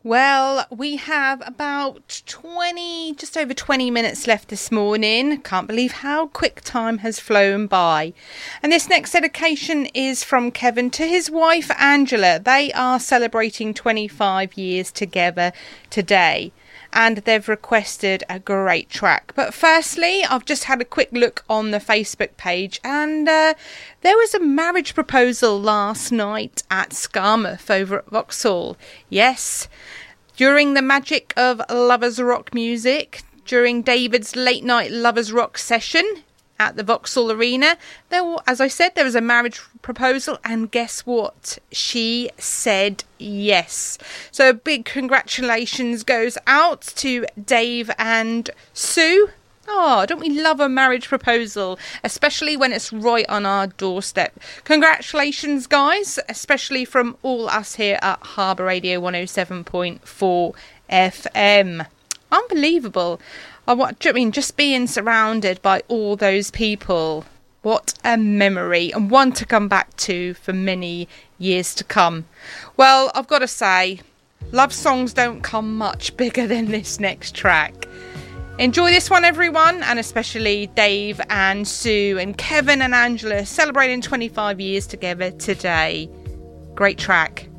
Well, we have about just over 20 minutes left this morning. Can't believe how quick time has flown by. And this next dedication is from Kevin to his wife, Angela. They are celebrating 25 years together today, and they've requested a great track. But firstly, I've just had a quick look on the Facebook page, and there was a marriage proposal last night at Skarmouth over at Vauxhall. Yes, during the magic of Lovers Rock music, during David's late night Lovers Rock session at the Vauxhall Arena, as I said, there was a marriage proposal, and guess what? She said yes. So a big congratulations goes out to Dave and Sue. Oh, don't we love a marriage proposal, especially when it's right on our doorstep. Congratulations, guys, especially from all us here at Harbour Radio 107.4 FM. Unbelievable. Just being surrounded by all those people. What a memory, and one to come back to for many years to come. Well, I've got to say, love songs don't come much bigger than this next track. Enjoy this one, everyone, and especially Dave and Sue and Kevin and Angela celebrating 25 years together today. Great track.